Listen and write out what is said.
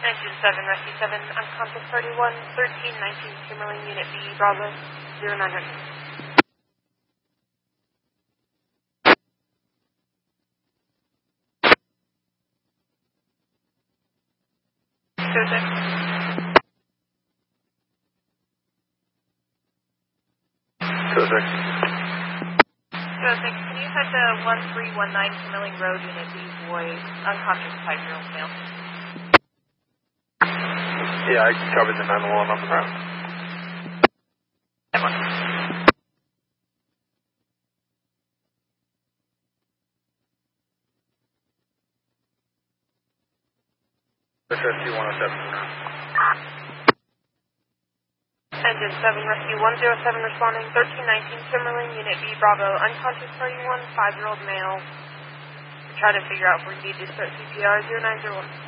Engine 7, Rescue 7, unconscious 31, 1319, Kimberly, Unit B, Bravo, 0900. Go 6. Go 6. Go 6, can you head to 1319 Kimberly Road, Unit B, boy, unconscious 5-year-old male? Yeah, I covered the 911 on the ground. Rescue 107. Engine 7, Rescue 107 responding, 1319 Kimberly, Unit B, Bravo, unconscious 31, 5-year-old male. Try to figure out if we need to start CPR, 0901.